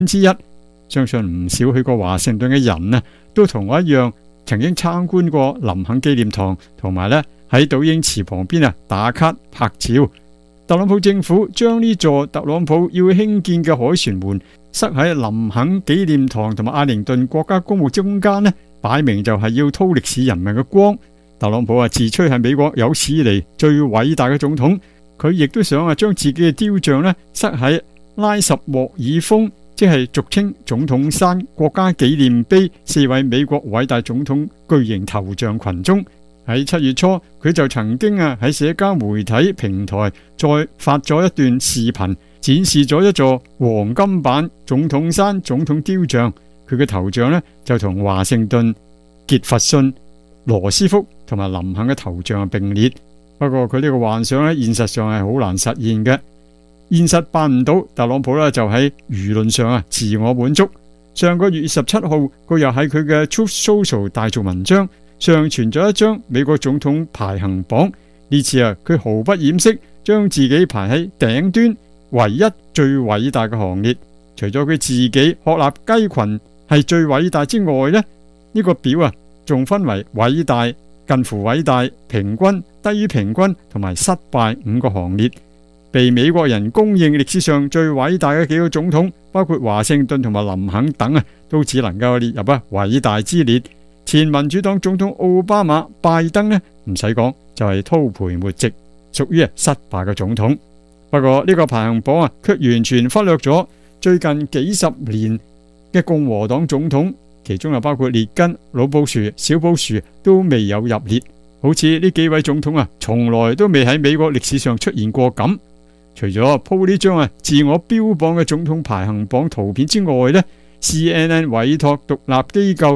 之一。相信唔少去過華盛頓嘅人啊，都同我一樣，曾經參觀過林肯紀念堂，同埋咧喺倒影池旁邊啊打卡拍照。特朗普政府將呢座特朗普要興建嘅凱旋門塞喺林肯紀念堂同埋阿靈頓國家公墓中間呢，擺明就係要韜歷史人民嘅光。特朗普自吹係美國有史以嚟最偉大嘅總統，佢亦都想將自己嘅雕像呢塞喺拉什莫爾峰，即係俗稱總統山國家紀念碑4位美國偉大總統巨型頭像群中。喺7月初，佢就曾經喺社交媒體平台再發咗一段視頻，展示咗一座黃金版總統山總統雕像。佢嘅頭像呢，就同華盛頓、傑弗遜、羅斯福同埋林肯嘅頭像並列。不過佢呢個幻想呢，現實上係好難實現嘅。現實辦唔到，特朗普呢就喺輿論上自我滿足。上個月27號，佢又喺佢嘅 Truth Social 大做文章，上傳咗一張美國總統排行榜。呢次佢毫不掩飾，將自己排喺頂端，唯一最偉大嘅行列。除咗佢自己鶴立雞群係最偉大之外呢，呢個表仲分為偉大、近乎偉大、平均、低於平均同埋失敗5個行列。被美國人公認歷史上最偉大嘅幾個總統，包括華盛頓同埋林肯等都只能夠列入偉大之列。前民主黨總統奧巴馬、拜登呢，唔使講就係叨賠沒席，屬於失敗嘅總統。不過呢個排行榜卻完全忽略咗最近幾十年嘅共和黨總統，其中包括列根、老布殊、小布殊都未有入列。好似呢幾位總統從來都未喺美國歷史上出現過咁。除咗鋪呢張自我標榜嘅總統排行榜圖片之外呢， CNN 委託獨立機構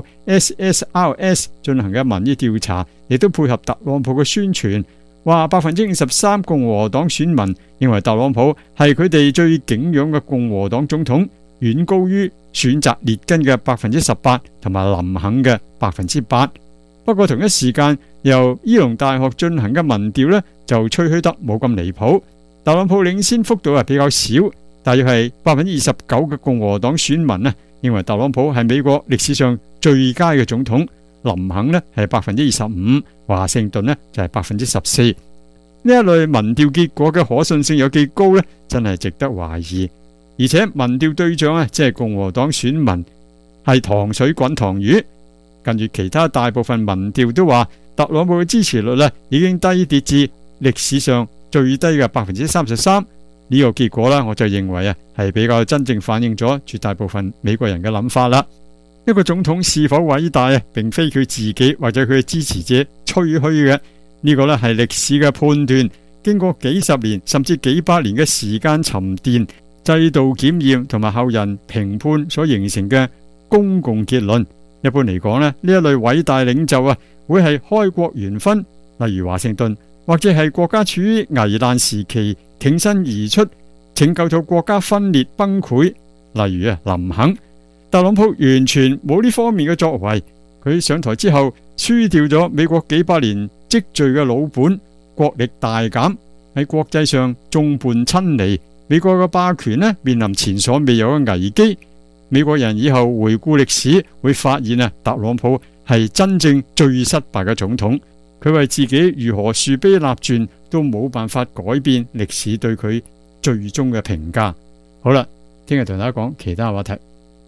SSRS 進行嘅民意調查，亦都配合特朗普嘅宣傳，話 53% 共和黨選民認為特朗普係佢哋最敬仰嘅共和黨總統，遠高於選擇列根嘅 18% 同埋林肯嘅 8%。不過同一時間，由伊隆大學進行嘅民調呢，就吹噓得冇咁離譜。特朗普領先幅度比較少，大約係 29% 嘅共和黨選民認為特朗普係美國歷史上最佳嘅總統，林肯呢係 25%， 華盛頓呢就係 14%。呢一類民調結果嘅可信性有幾高呢？真係值得懷疑。而且民調對象即係共和黨選民係糖水滾糖魚。近住其他大部分民調都話特朗普嘅支持率已經低跌至歷史上最低嘅 33%。呢個結果我就認為係比較真正反映咗絕大部分美國人嘅諗法啦。一個總統是否偉大並非佢自己或者佢嘅支持者吹噓嘅，呢個係歷史嘅判斷，經過幾十年甚至幾百年嘅時間沉澱、制度檢驗同埋後人評判所形成嘅公共結論。一般嚟講呢一類偉大領袖會係開國元勳，例如華盛頓，或者係國家處於危難時期挺身而出，拯救到國家分裂崩潰，例如林肯。特朗普完全冇呢方面嘅作為，佢上台之後輸掉咗美國幾百年積聚嘅老本，國力大減，喺國際上眾叛親離，美國嘅霸權面臨前所未有嘅危機。美國人以後回顧歷史會發現特朗普係真正最失敗嘅總統，佢為自己如何樹碑立傳都冇辦法改變歷史對佢最終嘅評價。好啦，聽日同大家講其他話題。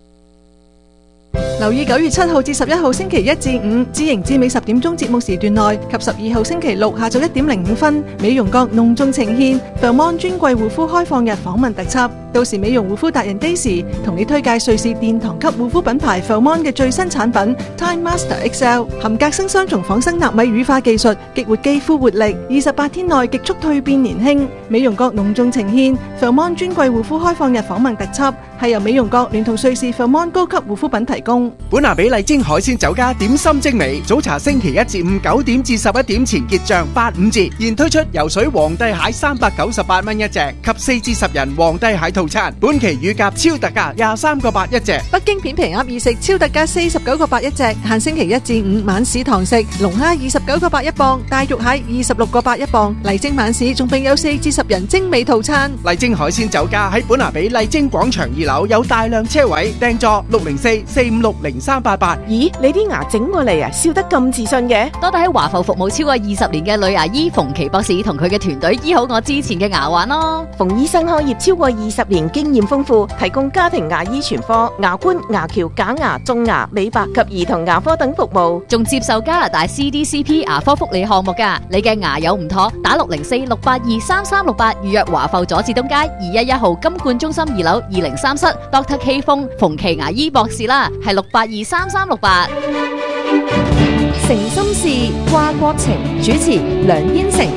留意9月7號至11號星期1至5知盈知美10點鐘節目時段內及12號星期6下晝1點05分，美容閣隆重呈獻 Phermont 專櫃護膚開放日訪問特輯。到時美容護膚達人 Daisy 同你推介瑞士殿堂級護膚品牌 Phermont 嘅最新產品 Time Master XL， 含隔生雙重仿生納米乳化技術，激活肌膚活力，28天內極速蛻變年輕。美容閣隆重呈獻 Phermont 專櫃護膚開放日訪問特輯，係由美容閣聯同瑞士 Phermont 高級護膚品提供。 本拿比麗晶海鮮酒家點心精美，早茶星期1至5 9點至11點前結賬85折，現推出游水皇帝蟹398蚊一隻及4至10人皇帝蟹套餐，本期乳鴿超特價23個8一隻， 北京片皮鴨意食超特價49個8一隻，限星期1至5晚市堂食，龍蝦29個8一磅，大肉蟹26個8一磅，麗晶晚市仲並有4至10人精美套餐。 麗晶海鮮酒家喺本拿比麗晶廣場2 樓有大量車位，訂座604-456-0388。 咦，你啲牙整過嚟啊，笑得咁自信嘅？ 多得喺華埠服務超過20年嘅女牙醫馮琪博士同佢嘅團隊醫好我之前嘅牙患咯。 馮醫生開業超過20年，經驗豐富，提供家庭牙醫全科、牙冠、牙橋、假牙、種牙、美白及兒童牙科等服務， 仲接受加拿大 CDCP 牙科福利項目㗎。你嘅牙有唔妥，打604-682-3368預約華埠佐治東街211號金冠中心2樓203室 Dr. K 風馮琪牙醫博士啦，係682-3368。 誠心事，掛國情，主持梁燕成。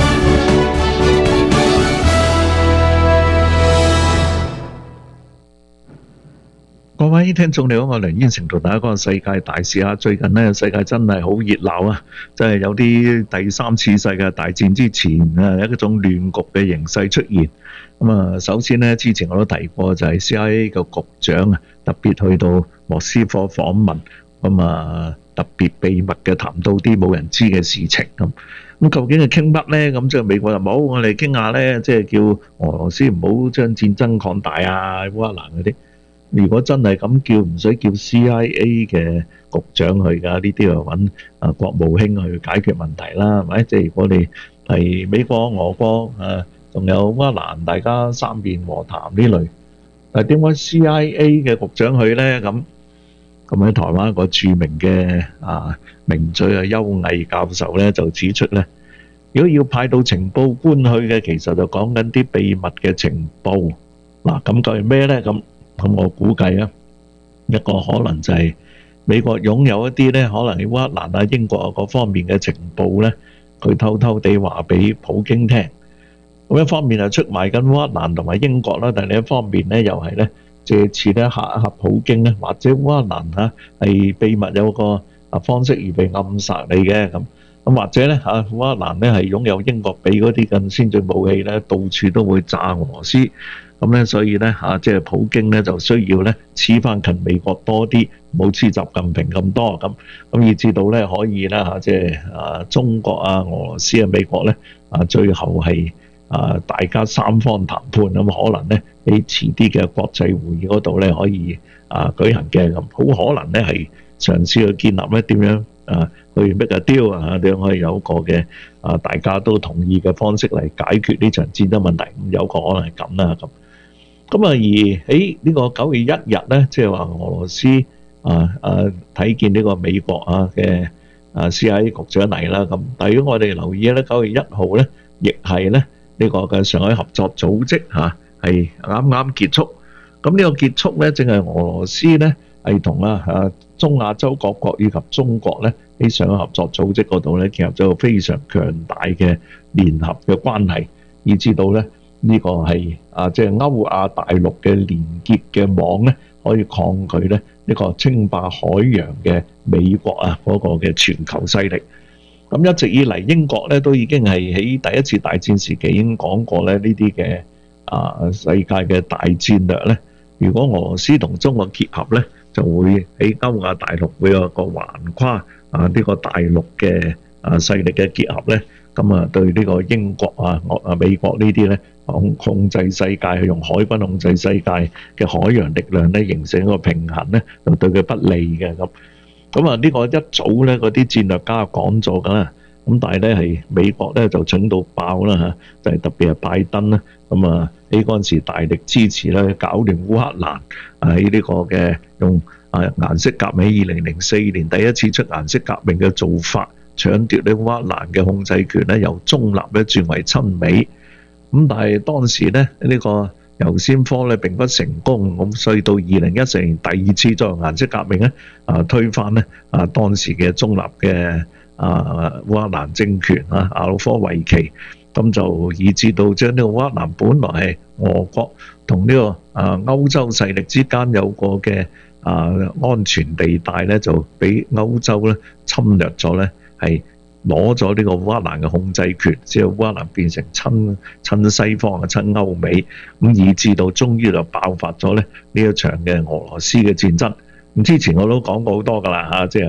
各位聽眾你好，我梁燕成同大家講世界大事啊！最近呢，世界真係好熱鬧啊，真係有啲第三次世界大戰之前一種亂局嘅形勢出現。咁啊，首先呢，之前我都提過就係 CIA 嘅局長啊，特別去到莫斯科訪問，咁啊特別秘密嘅談到啲冇人知嘅事情咁。咁究竟係傾乜呢？咁即係美國就冇，我哋傾下呢，即係叫俄羅斯唔好將戰爭擴大啊，烏克蘭嗰啲。如果真係咁叫，唔使叫 CIA 嘅局長去㗎，呢啲就揾國務卿去解決問題啦，係咪？即係如果你係美國、俄國仲有烏克蘭，大家三邊和談呢類，但係點解 CIA 嘅局長去呢？咁喺台灣一個著名嘅名嘴邱毅教授呢就指出呢，如果要派到情報官去嘅，其實就講緊啲秘密嘅情報。嗱，咁究竟咩呢？咁我估計啊，一個可能就係美國擁有一啲咧，可能喺烏克蘭啊、英國啊各方面嘅情報咧，佢偷偷地話俾普京聽。咁一方面係出賣緊烏克蘭同埋英國啦，但係另一方面咧又係咧借此咧嚇一嚇普京咧，或者烏克蘭嚇係秘密有個方式而被暗殺你嘅咁。或者咧烏克蘭咧係擁有英國俾嗰啲更先進武器咧，到處都會炸俄羅斯。咁咧，所以咧即係普京咧就需要咧黐翻近美國多啲，冇黐習近平咁多咁以至到咧可以啦即係中國啊、俄羅斯啊、美國咧最後係大家三方談判咁，可能咧喺遲啲嘅國際會議嗰度咧可以舉行嘅咁，好可能咧係嘗試去建立咧點樣去 make a deal 點樣可以有一個嘅大家都同意嘅方式嚟解決呢場戰爭問題，有個可能係咁啦咁而喺呢個9月1日咧，即係話俄羅斯睇見呢個美國嘅CIA 局長嚟啦咁。但係如果我哋留意咧，9月1號咧，亦係咧呢個嘅上海合作組織係啱啱結束。咁呢個結束咧，正係俄羅斯咧係同中亞洲各國以及中國咧喺上海合作組織嗰度咧建立咗個非常強大嘅聯合嘅關係，以至到咧呢個係即係歐亞大陸嘅連結嘅網咧，可以抗拒咧呢個稱霸海洋嘅美國嗰個嘅全球勢力。咁一直以嚟英國咧都已經係喺第一次大戰時期已經講過咧呢啲嘅世界嘅大戰略咧，如果俄羅斯同中國結合咧，就會喺歐亞大陸會有個橫跨呢個大陸嘅勢力嘅結合咧，咁對呢個英國美國呢啲咧控制世界，用海軍控制世界嘅海洋力量咧，形成一個平衡咧，就對佢不利嘅咁。呢個一早咧嗰啲戰略家講咗㗎啦，咁但係咧係美國咧就蠢到爆啦就係特別係拜登啦，喺嗰陣時大力支持咧搞亂烏克蘭喺呢個嘅用顏色革命，2004年第一次出顏色革命嘅做法，搶奪呢烏克蘭嘅控制權咧，由中立咧轉為親美。咁但係當時咧呢個尤先科咧並不成功，咁所以到2014年第二次作為顏色革命咧推翻咧當時嘅中立嘅烏克蘭政權亞努科維奇，咁就以至到將呢個烏克蘭本來係俄國同呢個歐洲勢力之間有個嘅安全地帶咧，就俾歐洲咧侵略咗咧，係攞咗呢個烏克蘭嘅控制權，之後烏克蘭變成親西方嘅親歐美，咁以至到終於就爆發咗咧呢一場嘅俄羅斯嘅戰爭。咁之前我都講過好多㗎啦即係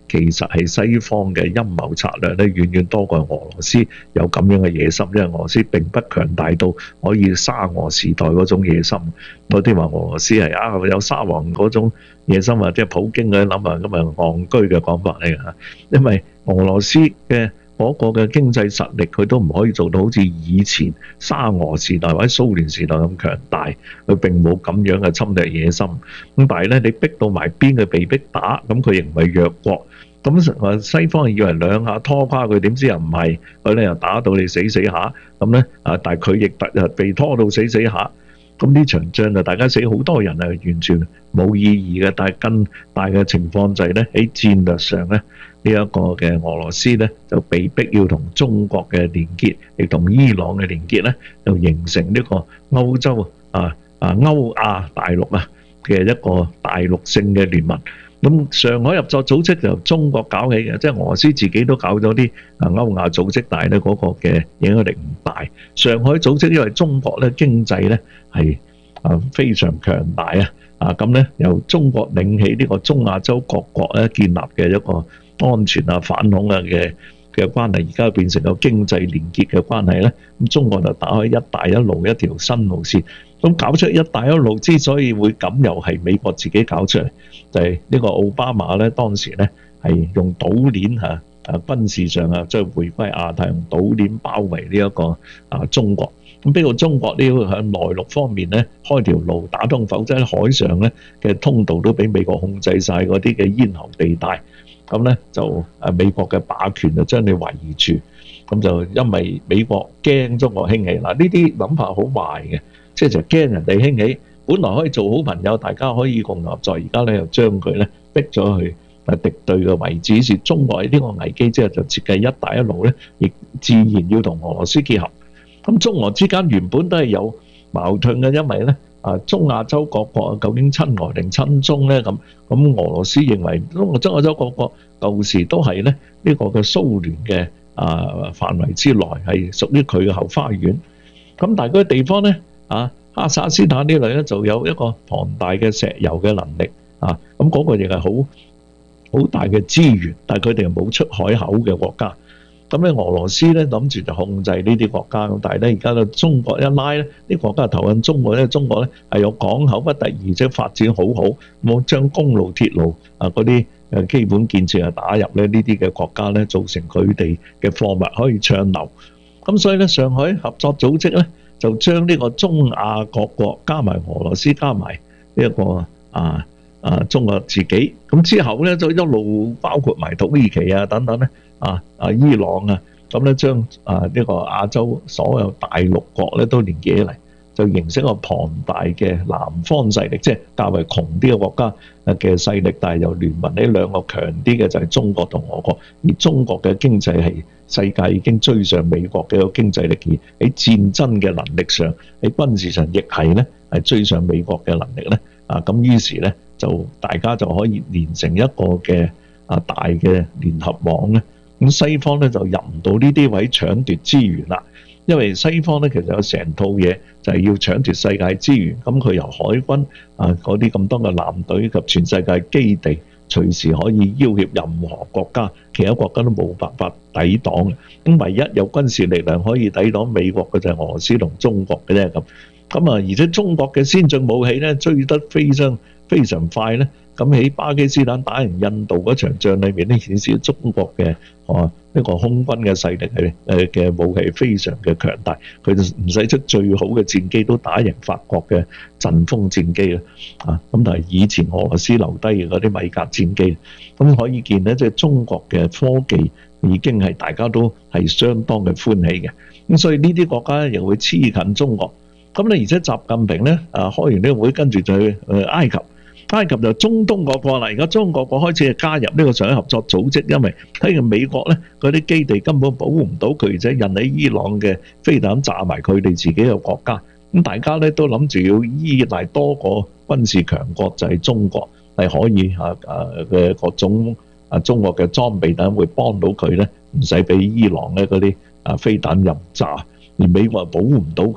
其實係西方嘅陰謀策略咧，遠遠多過俄羅斯有咁樣嘅野心，因為俄羅斯並不強大到可以沙俄時代嗰種野心。嗰啲話俄羅斯係有沙皇嗰種野心啊，即係普京嗰啲諗啊，咁啊戇居嘅講法嚟㗎。因為俄羅斯嘅嗰個嘅經濟實力，佢都唔可以做到好似以前沙俄時代或者蘇聯時代咁強大，佢並冇咁樣嘅侵略野心。咁但係咧，你逼到埋邊佢被逼打，咁佢亦唔係弱國。咁西方以為兩下拖垮佢，點知又唔係，佢咧又打到你死下，咁咧但係佢亦被拖到死下。咁呢場仗就大家死好多人啊，完全冇意義嘅。但係更大嘅情況就係咧，喺戰略上咧，呢一個嘅俄羅斯咧就被逼要同中國嘅連結，亦同伊朗嘅連結咧，就形成呢個歐洲歐亞大陸嘅一個大陸性嘅聯盟。咁上海合作組織就由中國搞起嘅，即係俄羅斯自己都搞咗啲歐亞組織，但係咧嗰個嘅影響力唔大。上海組織因為中國咧經濟咧係非常強大咁咧由中國領起呢個中亞洲各國咧建立嘅一個安全反恐嘅關係，而家變成個經濟連結嘅關係咧。咁中國就打開一帶一路一條新路線。咁搞出一帶一路之所以會咁，又係美國自己搞出嚟，就係呢個奧巴馬咧當時咧係用島鏈軍事上即係回歸亞太，用島鏈包圍呢一個中國。咁逼到中國呢要喺內陸方面咧開條路打通，否則喺海上咧嘅通道都俾美國控制晒嗰啲嘅咽喉地帶。咁咧就美國嘅霸權就將你圍住。咁就因為美國驚中國興起，嗱呢啲諗法好壞嘅。即係就驚人哋興起，本來可以做好朋友，大家可以共同合作，而家咧又將佢咧逼咗去敵對嘅位置。於是中國喺呢個危機之後就設計一帶一路咧，亦自然要同俄羅斯結合。咁中俄之間原本都係有矛盾嘅，因為咧中亞洲各國究竟親俄定親中咧咁俄羅斯認為中亞洲各國舊時都係咧呢個嘅蘇聯嘅範圍之內，係屬於佢嘅後花園。咁但係嗰個地方咧哈薩克斯坦呢類咧就有一個龐大嘅石油嘅能力咁嗰個亦係好大嘅資源，但係佢哋又冇出海口嘅國家。咁咧俄羅斯咧諗住就控制呢啲國家，咁但係咧而家咧中國一拉咧，啲國家投向中國咧，中國咧係有港口不敵，而且發展好好，冇將公路鐵路嗰啲基本建設打入咧呢啲嘅國家咧，造成佢哋嘅貨物可以暢流。咁所以咧上海合作組織咧就將呢個中亞各國加埋俄羅斯加埋呢一個中國自己，咁之後咧就一路包括埋土耳其等等咧伊朗咁咧將呢個亞洲所有大陸國咧都連結起嚟，就形成一個龐大嘅南方勢力，即係較為窮啲嘅國家嘅勢力，但係又聯盟呢兩個強啲嘅就係中國同俄國，而中國嘅經濟係世界已經追上美國嘅一個經濟力，而喺戰爭嘅能力上，喺軍事上亦係咧係追上美國嘅能力咧咁於是咧就大家就可以連成一個嘅大嘅聯合網咧。咁西方咧就入唔到呢啲位搶奪資源啦，因為西方咧其實有成套嘢就係要搶奪世界資源，咁佢由海軍嗰啲咁多嘅艦隊及全世界基地，隨時可以要挾任何國家，其他國家都冇辦法抵擋嘅。咁唯一有軍事力量可以抵擋美國嘅就係俄羅斯同中國嘅啫。咁而且中國嘅先進武器咧追得非常快咧。咁喺巴基斯坦打贏印度嗰場仗裏面咧，顯示中國嘅呢個空軍嘅勢力係嘅武器非常嘅強大，佢唔使出最好嘅戰機都打贏法國嘅陣風戰機啦。咁但係以前俄羅斯留低嘅嗰啲米格戰機，咁可以見咧，即係中國嘅科技已經係大家都係相當嘅歡喜嘅。咁所以呢啲國家又會黐近中國。咁咧而且習近平咧開完呢個會，跟住就去埃及。埃及就中東各國啦，而家中國國開始係加入呢個上海合作組織，因為睇見美國咧嗰啲基地根本保護唔到佢，而且引起伊朗嘅飛彈炸埋佢哋自己嘅國家，咁大家咧都諗住要依賴多個軍事強國就係中國，係可以嘅各種中國嘅裝備等會幫到佢咧，唔使俾伊朗咧嗰啲飛彈入炸，而美國係保護唔到佢。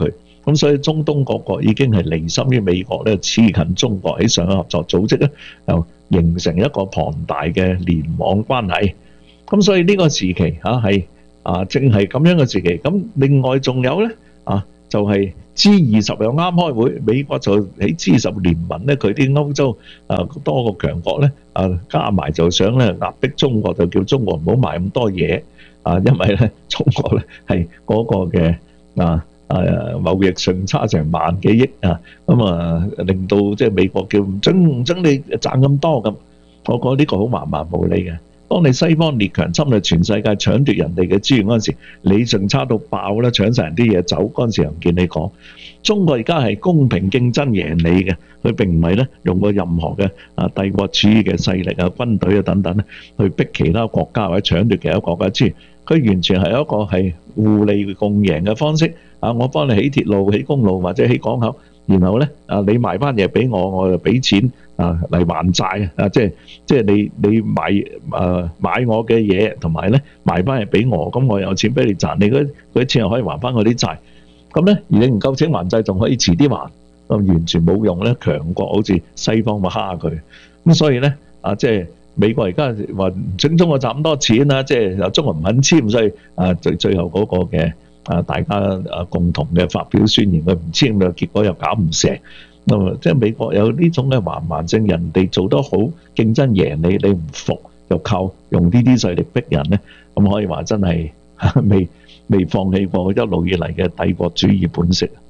咁所以中東各國已經係離心於美國咧，黐近中國喺上海合作組織咧，又形成一個龐大嘅聯網關係。咁所以呢個時期係正係咁樣嘅時期。咁另外仲有咧就係 G20 又啱開會，美國就喺 G20 聯盟咧，佢啲歐洲多個強國咧加埋就想咧壓迫中國，就叫中國唔好買咁多嘢因為咧中國咧係嗰個嘅貿易順差成萬幾億令到即係美國叫唔準你賺咁多咁，我覺得呢個好蠻蠻無理嘅。當你西方列強侵略全世界搶奪人哋嘅資源嗰陣時，你順差到爆啦，搶晒人啲嘢走嗰陣時，又唔見你講。中國而家係公平競爭贏你嘅，佢並唔係咧用過任何嘅帝國主義嘅勢力軍隊等等咧去逼其他國家或者搶奪其他國家資源，佢完全係一個係互利共贏嘅方式。我幫你起鐵路、起公路或者起港口，然後咧你賣翻嘢俾我，我就俾錢嚟還債即係你買我嘅嘢，同埋咧賣翻嘢俾我，咁我有錢俾你賺，你嗰啲錢又可以還翻我啲債。咁咧而你唔夠錢還債，仲可以遲啲還，完全冇用咧。強國好似西方咪蝦佢，咁所以咧即係美國而家話唔準中國賺咁多錢啦，即係中國唔肯簽，所以最後嗰個嘅大家共同嘅發表宣言，佢唔簽嘅結果又搞唔成。即係美國有呢種嘅橫蠻性，人哋做得好，競爭贏你，你唔服，就靠用呢啲勢力逼人咧，咁可以話真係未放棄過一路以嚟嘅帝國主義本色。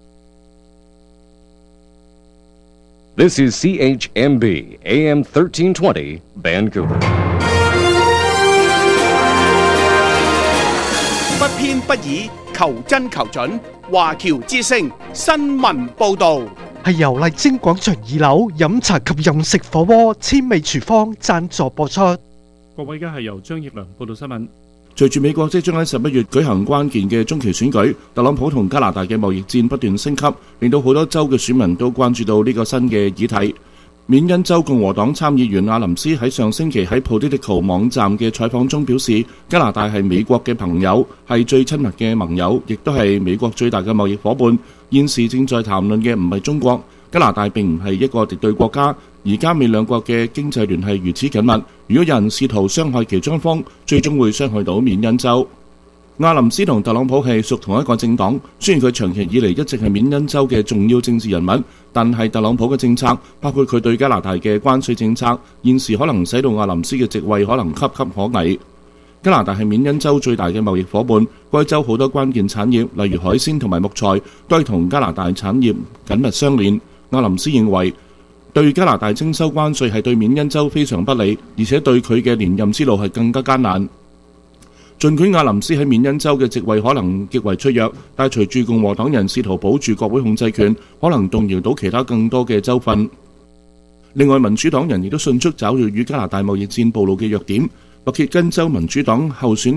This is CHMB AM 1320 Vancouver。 不偏不倚，求真求準。華僑之聲新聞報導。 係由麗晶廣場2樓飲茶及飲食火鍋千味廚房贊助播出。 各位，而家係由張奕良報道新聞。隨住美國即將喺11月舉行關鍵嘅中期選舉，特朗普同加拿大嘅貿易戰不斷升級，令到好多州嘅選民都關注到呢個新嘅議題。緬因州共和黨參議員阿林斯喺上星期喺 Political 網站嘅採訪中表示，加拿大係美國嘅朋友，係最親密嘅盟友，亦都係美國最大嘅貿易夥伴。現時正在談論嘅唔係中國，加拿大並唔係一個敵對國家，而加美兩國嘅經濟聯繫如此緊密。如果有人試圖傷害其中一方，最終會傷害到緬因州。阿林斯同特朗普係屬同一個政黨，雖然佢長期以嚟一直係緬因州嘅重要政治人物，但係特朗普嘅政策，包括佢對加拿大嘅關稅政策，現時可能使到阿林斯嘅席位可能岌岌可危。加拿大係緬因州最大嘅貿易夥伴，該州好多關鍵產業，例如海鮮同埋木材，都係同加拿大產業緊密相連。阿林斯認為，對加拿大徵收關稅係對緬因州非常不利，而且對佢嘅連任之路係更加艱難。儘管阿林斯喺緬因州嘅席位可能極為脆弱，但係隨住共和黨人試圖保住國會控制權，可能動搖到其他更多嘅州份。另外，民主黨人亦都迅速找到與加拿大貿易戰暴露嘅弱點。密歇根州民主黨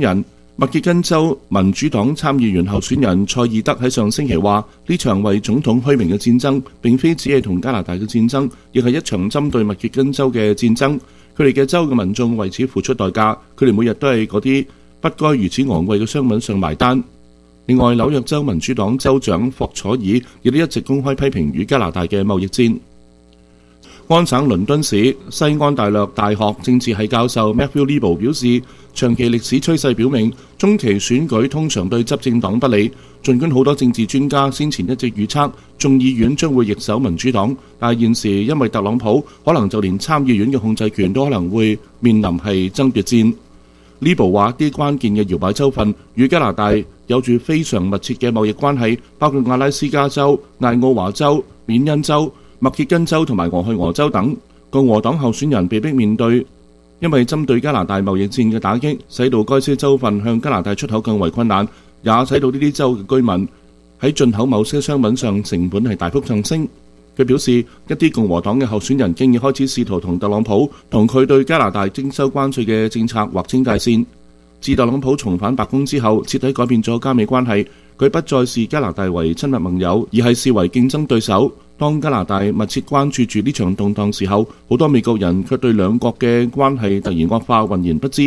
參議員候選人塞爾德喺上星期話：呢場為總統虛名嘅戰爭並非只係同加拿大嘅戰爭，亦係一場針對密歇根州嘅戰爭。佢哋嘅州嘅民眾為此付出代價，佢哋每日都係嗰啲不該如此昂貴嘅商品上埋單。另外，紐約州民主黨州長霍楚爾亦都一直公開批評與加拿大嘅貿易戰。安省倫敦市西安大略大學政治系教授 Matthew Liebel 表示，長期歷史趨勢表明，中期選舉通常對執政黨不利。儘管好多政治專家先前一直預測眾議院將會易手民主黨，但係現時因為特朗普，可能就連參議院嘅控制權都可能會面臨係爭奪戰。Liebel 話：啲關鍵嘅搖擺州份與加拿大有住非常密切嘅貿易關係，包括阿拉斯加州、艾奧華州、緬因州、密歇根州同埋俄亥俄州等。共和黨候選人被迫面對因為針對加拿大貿易戰嘅打擊，使到該些州份向加拿大出口更為困難，也使到呢啲州嘅居民喺進口某些商品上成本係大幅上升。佢表示，一啲共和黨嘅候選人經已開始試圖同特朗普同佢對加拿大徵收關稅嘅政策劃清界線。自特朗普重返白宮之後，徹底改變咗加美關係，佢不再視加拿大為親密盟友，而係視為競爭對手。當加拿大密切關注住呢場動盪時候，好多美國人卻對兩國嘅關係突然惡化渾然不知。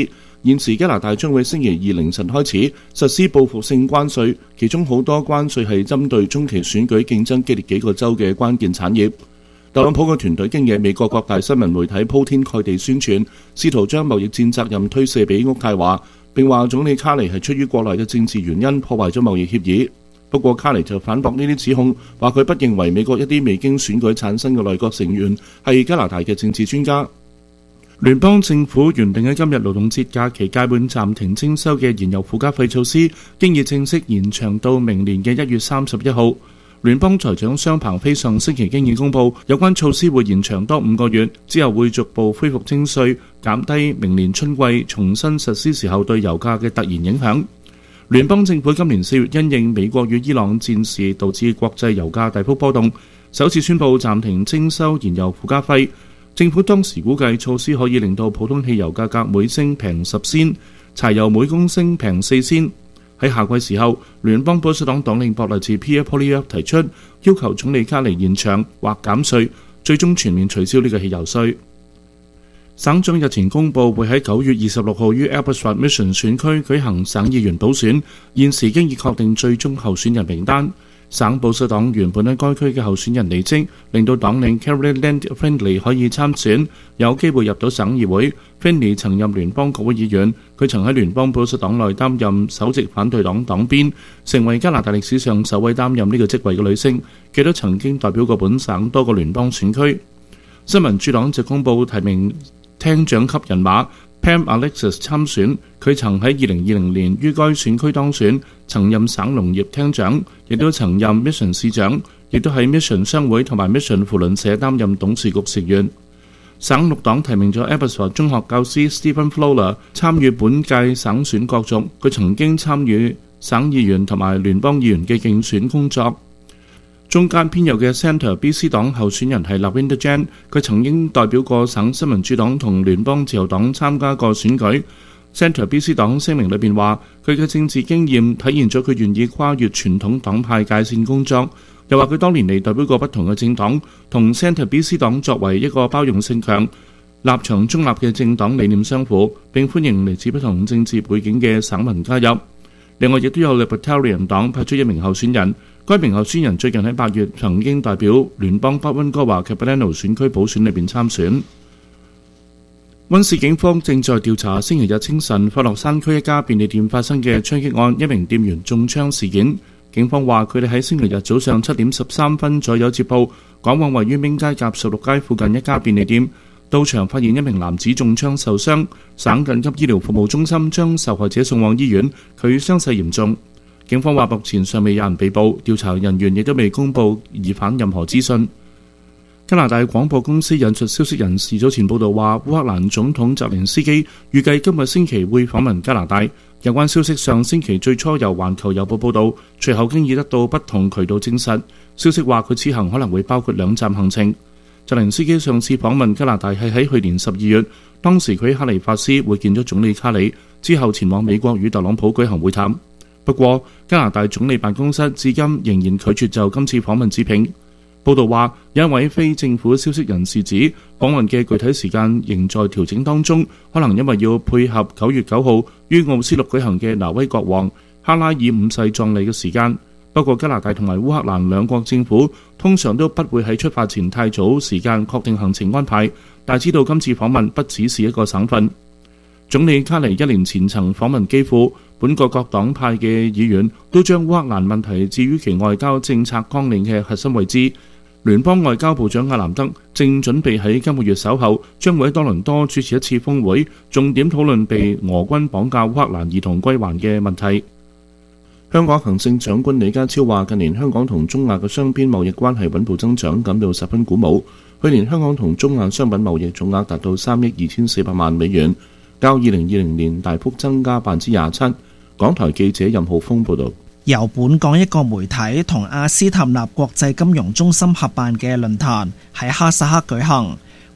現時加拿大將會星期二凌晨開始實施報復性關稅，其中好多關稅係針對中期選舉競爭激烈幾個州嘅關鍵產業。特朗普嘅團隊經野美國各大新聞媒體鋪天蓋地宣傳，試圖將貿易戰責任推卸俾渥太華，並話總理卡尼係出於國內嘅政治原因破壞咗貿易協議。不過卡尼就反駁呢啲指控，話佢不認為美國一啲未經選舉產生嘅內閣成員係加拿大嘅政治專家。聯邦政府原定喺今日勞動節假期屆滿暫停徵收嘅燃油附加費措施，經已正式延長到明年嘅1月31號。聯邦財長商彭飛上星期經已公佈，有關措施會延長多5個月，之後會逐步恢復徵稅，減低明年春季重新實施時候對油價嘅突然影響。聯邦政府今年4月因應美國與伊朗戰事導致國際油價大幅波動，首次宣布暫停徵收燃油附加費。政府當時估計措施可以令到普通汽油價格每升平10仙，柴油每公升平4仙。喺夏季時候，聯邦保守黨黨領博勵治 Pierre Poilievre 提出要求總理卡尼延長或減稅，最終全面取消呢個汽油稅。省長日前公佈會喺9月26號於 Abbotsford Mission 選區舉行省議員補選，現時經已確定最終候選人名單。省保守黨原本喺該區嘅候選人離職，令到黨領 Caroline Findlay 可以參選，有機會入到省議會。Findlay 曾任聯邦國會議員，佢曾喺聯邦保守黨內擔任首席反對黨黨鞭，成為加拿大歷史上首位擔任呢個職位嘅女性。佢都曾經代表過本省多個聯邦選區。新民主黨就公佈提名廳長級人馬 Pam Alexis 參選，佢曾喺2020年於該選區當選，曾任省農業廳長，亦都曾任 Mission 市長，亦都喺 Mission 商會同埋 Mission 扶輪社擔任董事局成員。省綠黨提名咗 Abbotsford 中學教師 Stephen Fowler 參與本屆省選角逐，佢曾經參與省議員同埋聯邦議員嘅競選工作。中間偏右嘅 Centre BC 黨候選人係 Lavender Jan， 佢曾經代表過省新民主黨同聯邦自由黨參加過選舉。Centre BC 黨聲明裏邊話，佢嘅政治經驗體現咗佢願意跨越傳統黨派界線工作，又話佢多年嚟代表過不同嘅政黨，同 Centre BC 黨作為一個包容性強、立場中立嘅政黨理念相符，並歡迎嚟自不同政治背景嘅省民加入。另外亦都有 Libertarian 黨派出一名候選人。該名候選人最近喺8月曾經代表聯邦北溫哥華 Capilano 選區補選裏邊參選。溫市警方正在調查星期日清晨佛洛山區一家便利店發生嘅槍擊案，一名店員中槍事件。警方話佢哋喺星期日早上7點13分左右接報，趕往位於明街甲16街附近一家便利店，到場發現一名男子中槍受傷，省緊急醫療服務中心將受害者送往醫院，佢傷勢嚴重。警方話目前尚未有人被捕，調查人員亦都未公布疑犯任何資訊。加拿大廣播公司引述消息人士早前報道話，烏克蘭總統澤連斯基預計今日星期會訪問加拿大。有關消息上星期最初由環球郵報報道，隨後經已得到不同渠道證實。消息話佢此行可能會包括2站行程。澤連斯基上次訪問加拿大係喺去年12月，當時佢喺哈利法斯會見咗總理卡里，之後前往美國與特朗普舉行會談。不過，加拿大總理辦公室至今仍然拒絕就今次訪問置評。報道話，有一位非政府消息人士指，訪問嘅具體時間仍在調整當中，可能因為要配合9月9號於奧斯陸舉行嘅挪威國王哈拉爾5世葬禮嘅時間。不過，加拿大同埋烏克蘭兩國政府通常都不會喺出發前太早時間確定行程安排，但知道今次訪問不只是一個省份。總理卡尼1年前曾訪問基輔，本國各黨派嘅議員都將烏克蘭問題置於其外交政策綱領嘅核心位置。聯邦外交部長阿南德正準備喺今個月稍後將會喺多倫多主持一次峰會，重點討論被俄軍綁架烏克蘭兒童歸還嘅問題。香港行政長官李家超話，近年香港同中亞嘅雙邊貿易關係穩步增長，感到十分鼓舞。去年香港同中亞商品貿易總額達到3億2400萬美元，較2020年大幅增加27%。港台記者任浩峰報導。 由本港一個媒體同阿斯塔納國際金融中心合辦嘅論壇喺哈薩克舉行，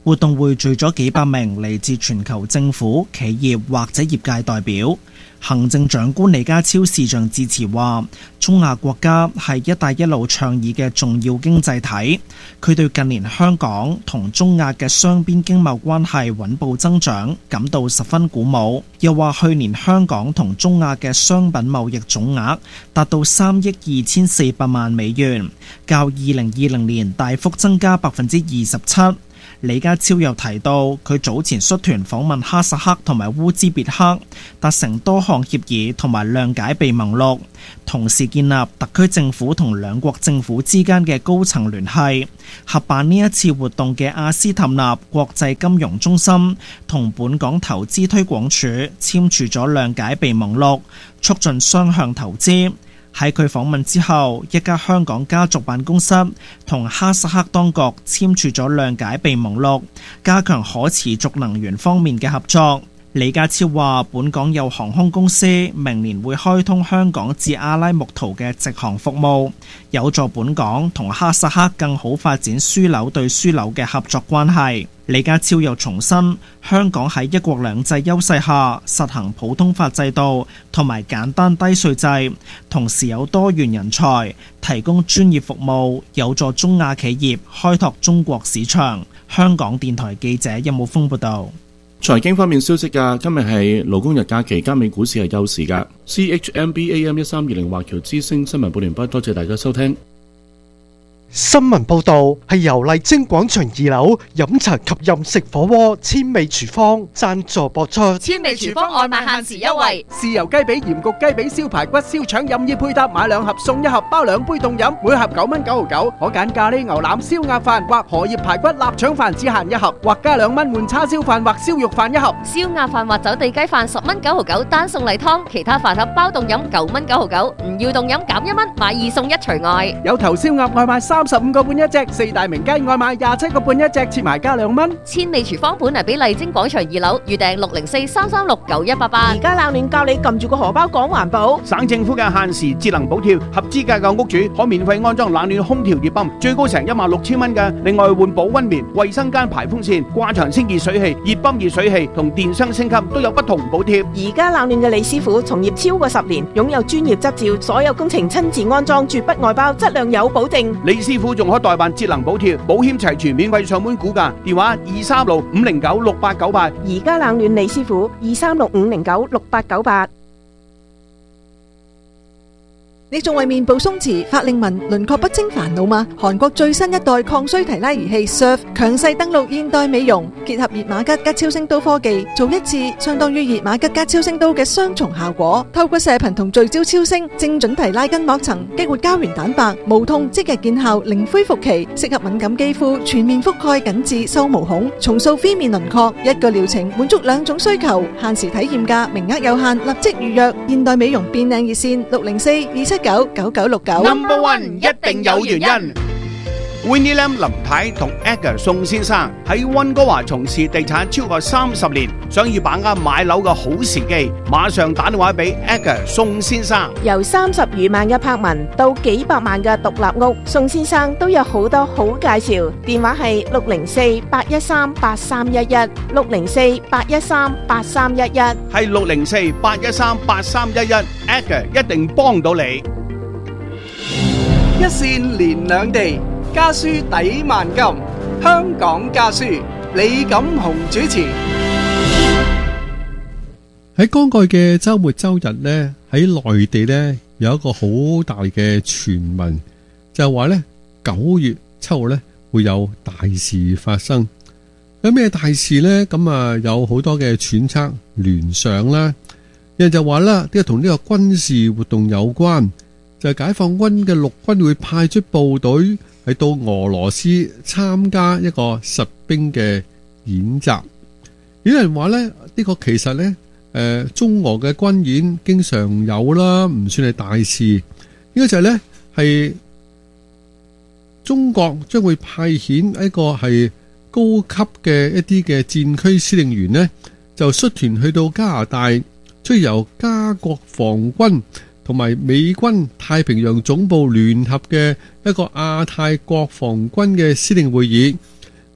活動匯聚咗幾百名嚟自全球政府、企業或者業界代表。行政長官李家超視像致辭話，中亞國家係一帶一路倡議嘅重要經濟體，佢對近年香港同中亞嘅雙邊經貿關係穩步增長感到十分鼓舞。又話去年香港同中亞嘅商品貿易總額達到3億2400萬美元，較2020年大幅增加27%。李家超又提到，佢早前率團訪問哈薩克同埋烏茲別克，達成多項協議同埋諒解備忘錄，同時建立特區政府同兩國政府之間嘅高層聯繫。合辦呢一次活動嘅阿斯塔納國際金融中心同本港投資推廣署簽署咗諒解備忘錄，促進雙向投資。喺佢訪問之後，一家香港家族辦公室同哈薩克當局簽署咗諒解備忘錄，加強可持續能源方面嘅合作。李家超話，本港有航空公司明年會開通香港至阿拉木圖嘅直航服務，有助本港同哈薩克更好發展樞紐對樞紐嘅合作關係。李家超又重申，香港喺一國兩制優勢下實行普通法制度同埋簡單低稅制，同時有多元人才，提供專業服務，有助中亞企業開拓中國市場。香港電台記者任武峰報道。 財經方面消息㗎，今日係勞工日假期，加美股市係休市㗎。CHMB AM 1320華僑之聲新聞報完畢，多謝大家收聽。 新聞報導係由麗晶廣場2樓飲茶及飲食火鍋千味廚房贊助播出。 千味廚房外賣限時優惠， 豉油雞髀、鹽焗雞髀、燒排骨、燒腸任意配搭，買2盒送1盒，包2杯凍飲，每盒9蚊99，可揀咖喱牛腩、燒鴨飯或荷葉排骨、臘腸飯只限1盒，或加2蚊換叉燒飯或燒肉飯1盒。 燒鴨飯或走地雞飯10蚊9毫9，單送例湯，其他飯盒包凍飲9蚊9毫9，唔要凍飲減1蚊，買2送1除外。 有頭燒鴨外賣35個半一隻，4大名雞外賣27個半一隻，切埋加2蚊。 千里廚房本嚟俾麗晶廣場2樓，預訂604-336-9188。 而家冷暖教你撳住個荷包講環保。 省政府嘅限時節能補貼，合資格嘅屋主可免費安裝冷暖空調熱泵，最高成16000蚊嘅。另外換保溫棉、衛生間排風扇、掛牆清潔水器、熱泵熱水器同電箱升級都有不同補貼。 而家冷暖嘅李師傅從業超過10年，擁有專業執照，所有工程親自安裝，絕不外包，質量有保證。 李師傅仲可代辦節能補貼，保險齊全，免費上門估價，電話236-509-6898。 而家冷暖李師傅236-509-6898。 你仲為面部鬆弛、法令紋、輪廓不清煩惱嗎？韓國最新一代抗衰提拉儀器 Surf 強勢登陸現代美容，結合熱瑪吉加超聲刀科技，做一次相當於熱瑪吉加超聲刀嘅雙重效果。透過射頻同聚焦超聲，精準提拉筋膜層，激活膠原蛋白，無痛即日見效，零恢復期，適合敏感肌膚，全面覆蓋緊致收毛孔，重塑 V 面輪廓。一個療程滿足2種需求，限時體驗價，名額有限，立即預約。現代美容變靚熱線604-279-9969。 Number One 一定有原因。Winnie Lam 林太同 Edgar 宋先生喺溫哥華從事地產超過30年，想要把握買樓嘅好時機，馬上打電話俾 Edgar 宋先生。 由30餘萬嘅柏文到幾百萬嘅獨立屋，宋先生都有好多好介紹。電話係604-813-8311 604-813-8311， 係604-813-8311。Edgar 一定幫到你。 一線連兩地，家書抵萬金。香港家書，李錦雄主持。 喺剛過嘅周末周日呢，喺內地呢有一個好大嘅傳聞，就係話呢9月7號呢會有大事發生。有咩大事呢？咁啊有好多嘅揣測聯想啦，有人就話啦，呢個同呢個軍事活動有關。就係解放軍嘅陸軍會派出部隊係到俄羅斯參加一個實兵嘅演習。有人話呢，呢個其實呢，中俄嘅軍演經常有啦，唔算係大事。呢個就係呢，係中國將會派遣一個係高級嘅一啲嘅戰區司令員呢，就率團去到加拿大，將由加國防軍同埋美軍太平洋總部聯合嘅一個亞太國防軍嘅司令會議，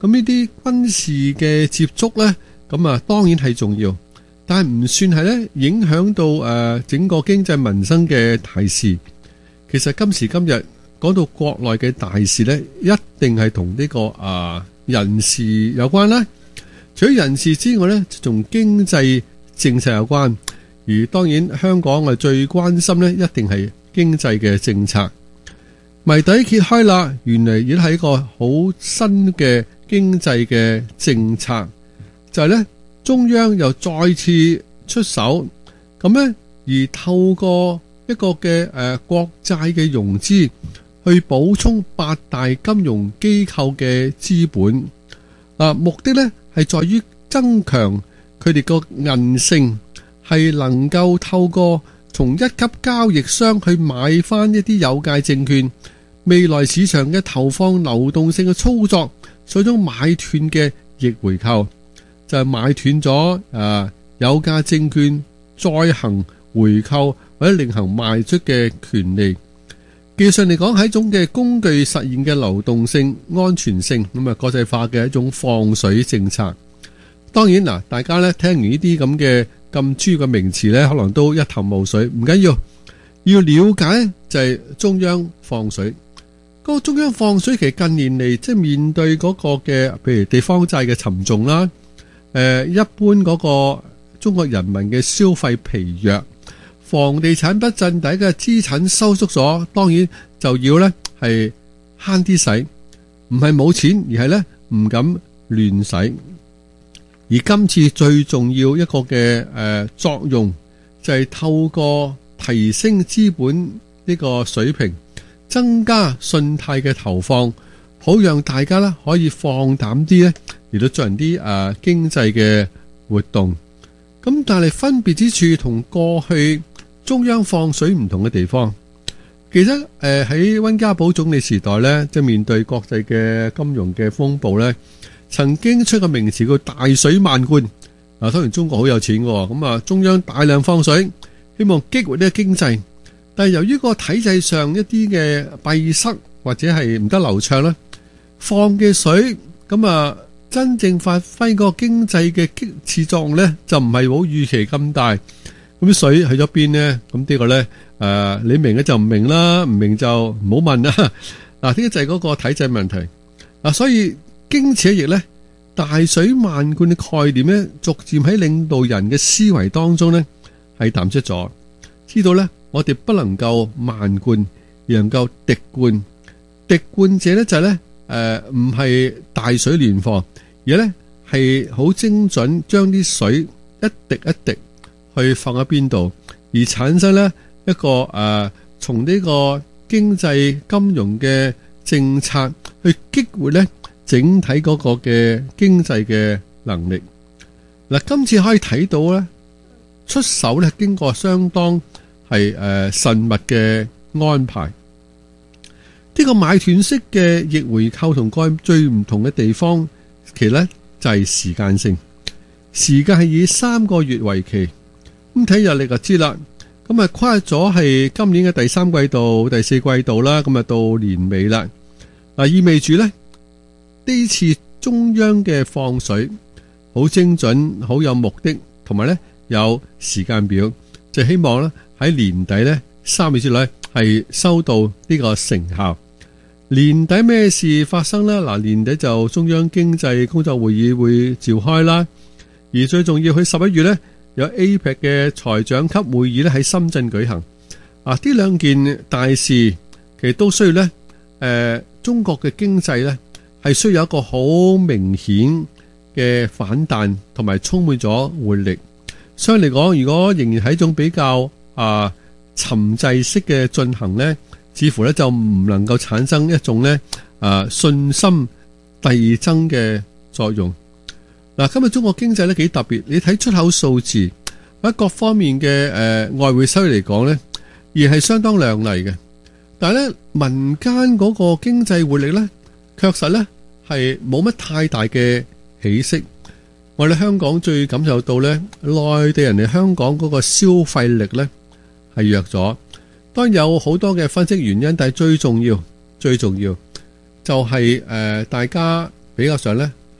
咁呢啲軍事嘅接觸呢，咁啊當然係重要，但係唔算係呢影響到整個經濟民生嘅大事。其實今時今日講到國內嘅大事呢，一定係同呢個人事有關啦。除咗人事之外呢，就同經濟政策有關。而當然香港最關心呢，一定係經濟嘅政策。謎底揭開啦，原來已經係一個好新嘅經濟嘅政策，就係呢中央又再次出手，咁呢而透過一個嘅國債嘅融資去補充八大金融機構嘅資本，目的呢係在於增強佢哋個韌性，係能夠透過從一級交易商去買翻一啲有價證券，未來市場嘅投放流動性嘅操作，所種買斷嘅逆回購，就係買斷咗有價證券再行回購或者另行賣出嘅權利。技術嚟講係一種嘅工具實現嘅流動性、安全性，咁啊國際化嘅一種放水政策。當然嗱，大家咧聽完呢啲咁嘅咁專業嘅名詞咧，可能都一頭霧水。唔緊要，要了解就係中央放水。嗰個中央放水其實近年嚟即係面對嗰個嘅，譬如地方債嘅沉重啦，一般嗰個中國人民嘅消費疲弱，房地產不振，大家嘅資產收縮咗，當然就要咧係慳啲使，唔係冇錢，而係咧唔敢亂使。而今次最重要一個嘅作用就係透過提升資本呢個水平，增加信貸嘅投放，好讓大家咧可以放膽啲咧嚟到進行啲經濟嘅活動。咁但係分別之處同過去中央放水唔同嘅地方，其實喺溫家寶總理時代咧，即係面對國際嘅金融嘅風暴咧，曾經出個名詞叫大水漫灌。當然中國好有錢嘅，咁中央大量放水，希望激活呢個經濟。但係由於個體制上一啲嘅閉塞或者係唔得流暢咧，放嘅水咁真正發揮個經濟嘅激刺作用咧，就唔係好預期咁大。咁水去咗邊呢？咁呢個咧你明嘅就唔明啦，唔明就唔好問啦。呢個就係嗰個體制問題。所以經此一役咧，大水漫灌嘅概念咧，逐漸喺領導人嘅思維當中咧係淡出咗。知道咧，我哋不能夠漫灌，而能夠滴灌。滴灌者咧就係咧唔係大水亂放，而咧係好精準將啲水一滴一滴去放喺邊度，而產生咧一個從呢個經濟金融嘅政策去激活咧整體嗰個嘅經濟嘅能力。今次可以睇到咧，出手咧經過相當係慎密嘅安排。呢個買斷式嘅逆回購同過去最唔同嘅地方，其實咧就係時間性。時間係以3個月為期，咁睇日曆就知啦。咁跨咗係今年嘅第3季度、第4季度啦，咁到年尾啦。意味住咧呢次中央嘅放水好精準、好有目的，同埋咧有時間表，就希望咧喺年底咧3月之內係收到呢個成效。年底咩事發生呢？年底就中央經濟工作會議會召開啦，而最重要，去11月呢，有 APEC 嘅財長級會議咧喺深圳舉行。呢兩件大事其實都需要呢中國嘅經濟呢係需要有一個好明顯嘅反彈，同埋充滿咗活力。相對嚟講，如果仍然係一種比較沉滯式嘅進行呢，似乎咧就唔能夠產生一種咧信心遞增嘅作用。今日中國經濟咧幾特別，你睇出口數字喺各方面嘅外匯收益嚟講咧，而係相當亮麗嘅。但係咧民間嗰個經濟活力咧，確實咧係冇乜太大嘅起色。我哋香港最感受到咧，內地人嚟香港嗰個消費力咧係弱咗。當然有好多嘅分析原因，但係最重要就係大家比較上咧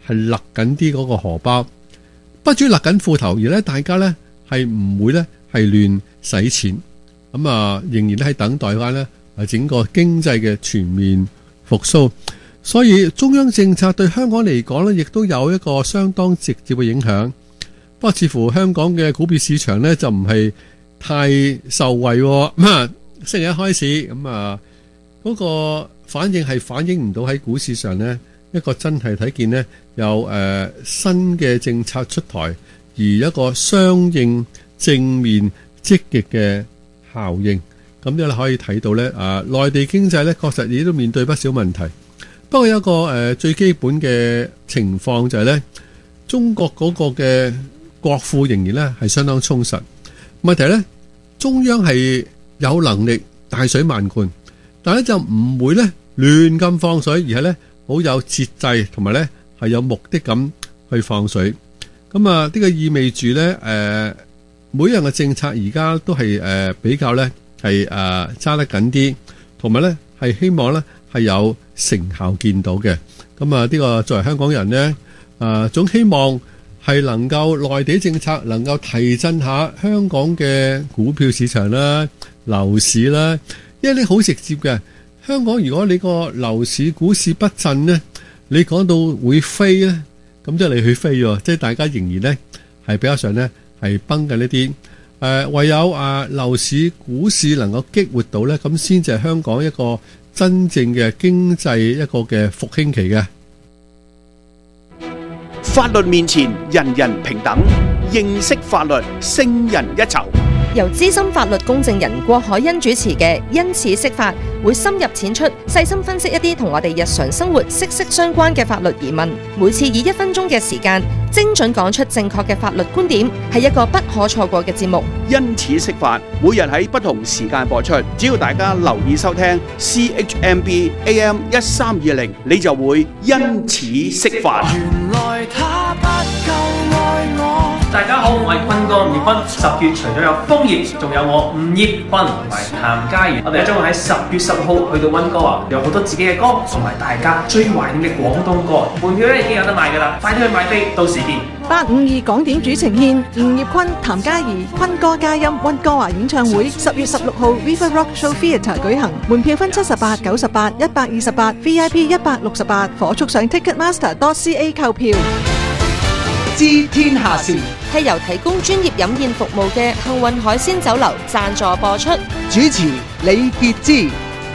係勒緊啲嗰個荷包，不止勒緊褲頭，而咧大家咧係唔會咧係亂使錢，咁啊仍然咧喺等待翻咧整個經濟嘅全面復甦。所以中央政策對香港嚟講咧，亦都有一個相當直接嘅影響。不過似乎香港嘅股票市場咧就唔係太受惠，星期一開始咁啊，嗰個反應係反映唔到喺股市上呢一個真係睇見呢有新嘅政策出台，而一個相應正面積極嘅效應。咁樣你可以睇到呢內地經濟呢確實亦都面對不少問題。不過有一個最基本嘅情況就係呢，中國嗰個嘅國庫仍然呢係相當充實。問題呢，中央係有能力大水漫灌，但係咧就唔會咧亂咁放水，而係咧好有節制，同埋咧係有目的咁去放水。咁啊，呢個意味住咧每樣嘅政策而家都係比較咧係揸得緊啲，同埋咧係希望咧係有成效見到嘅。咁啊，呢個作為香港人咧總希望係能夠內地政策能夠提振下香港嘅股票市場啦、樓市啦，因為你好直接嘅。香港如果你個樓市股市不振呢，你講到會飛呢，咁即係你去飛喎，即係大家仍然呢係比較上呢係繃緊呢啲。唯有樓市股市能夠激活到呢，咁先至係香港一個真正嘅經濟一個嘅復興期嘅。 法律面前人人平等，認識法律勝人一籌。 由資深法律公證人郭海欣主持嘅《因此釋法》，會深入淺出，細心分析一啲同我哋日常生活息息相關嘅法律疑問。每次以1分鐘嘅時間，精準講出正確嘅法律觀點，係一個不可錯過嘅節目。 因此釋法，每日喺不同時間播出，只要大家留意收聽 CHMB AM 1320，你就會因此釋法。 原來他不夠愛我。 大家好，我係坤哥吳業坤。10月除咗有楓葉，仲有我吳業坤同埋譚嘉儀。我哋將會喺10月10號去到溫哥華，有好多自己嘅歌，同埋大家最懷念嘅廣東歌。門票咧已經有得賣㗎啦，快啲去買飛，到時見。 852港點主呈獻吳業坤、譚嘉儀、坤哥嘉音溫哥華演唱會，10月16號 River Rock Show Theatre 舉行，門票分78、98、128 VIP 168，火速上 Ticketmaster.ca 購票。 知天下事係由提供專業飲宴服務嘅幸運海鮮酒樓贊助播出， 主持李傑之。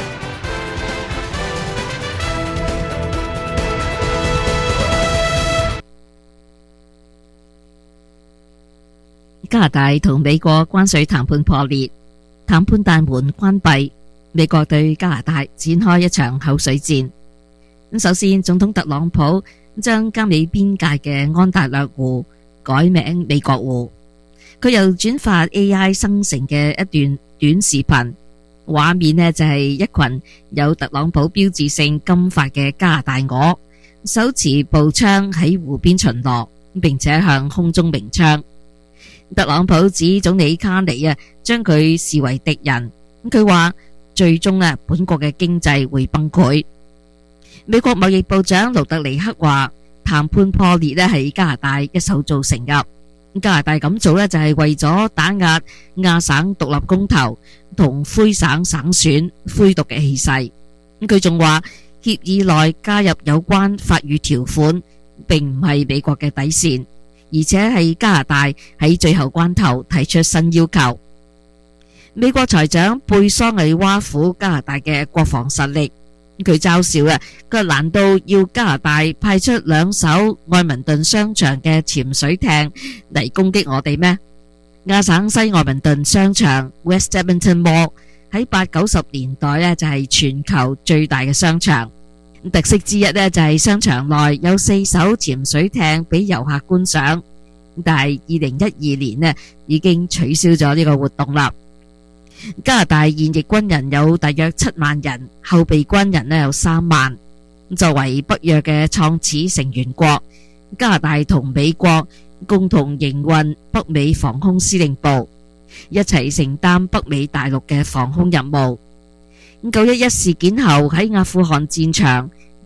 加拿大同美國關稅談判破裂，談判大門關閉，美國對加拿大展開一場口水戰。首先，總統特朗普將加美邊界嘅安大略湖改名美國湖，佢又轉發 AI 生成嘅一段短視頻，畫面呢就係一群有特朗普標誌性金髮嘅加拿大鵝，手持步槍喺湖邊巡邏，並且向空中鳴槍。特朗普指總理卡尼將佢視為敵人，佢話最終本國嘅經濟會崩潰。美國貿易部長盧特尼克話，談判破裂係加拿大一手造成㗎。加拿大咁做就係為咗打壓亞省獨立公投同魁省省選灰獨嘅氣勢。佢仲話協議內加入有關法語條款並唔係美國嘅底線，而且係加拿大喺最後關頭提出新要求。美國財長貝索尼挖苦加拿大嘅國防實力，佢嘲笑佢難道要加拿大派出2艘愛民頓商場嘅潛水艇嚟攻擊我哋咩？亞省西愛民頓商場 West Edmonton Mall 喺80-90年代就係全球最大嘅商場，特色之一就係商場內有4艘潛水艇俾遊客觀賞，但係2012年已經取消咗呢個活動啦。加拿大現役軍人有大約7萬人，後備軍人有3萬。作為北約嘅創始成員國，加拿大同美國共同營運北美防空司令部，一齊承擔北美大陸嘅防空任務。911事件後喺阿富汗戰場，